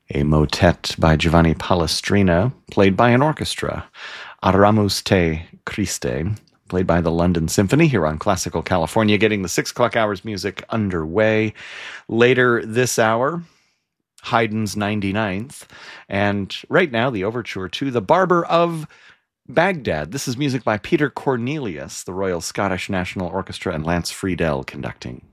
a motet by Giovanni Palestrina, played by an orchestra. Aramus te Christe, played by the London Symphony here on Classical California, getting the 6 o'clock hours music underway. Later this hour, Haydn's 99th, and right now the overture to The Barber of Baghdad. This is music by Peter Cornelius, the Royal Scottish National Orchestra, and Lance Friedel conducting.